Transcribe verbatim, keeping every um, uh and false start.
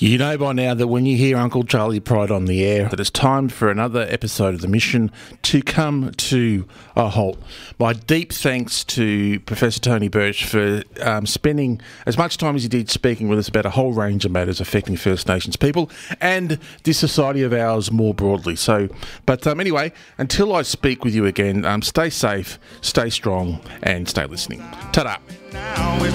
You know by now that when you hear Uncle Charlie Pride on the air, that it's time for another episode of The Mission to come to a halt. My deep thanks to Professor Tony Birch for um, spending as much time as he did speaking with us about a whole range of matters affecting First Nations people and this society of ours more broadly. So, but um, anyway, until I speak with you again, um, stay safe, stay strong, and stay listening. Ta-da.